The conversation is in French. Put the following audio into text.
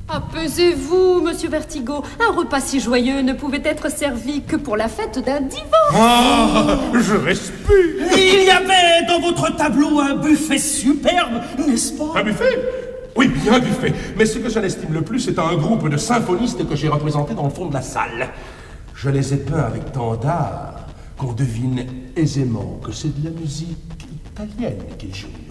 Apaisez-vous, monsieur Vertigo. Un repas si joyeux ne pouvait être servi que pour la fête d'un divorce. Ah, je respire. Il y avait dans votre tableau un buffet superbe, n'est-ce pas? Un buffet? Oui, bien un buffet. Mais ce que j'en estime le plus, c'est un groupe de symphonistes que j'ai représenté dans le fond de la salle. Je les ai peints avec tant d'art qu'on devine aisément que c'est de la musique italienne qu'ils jouent.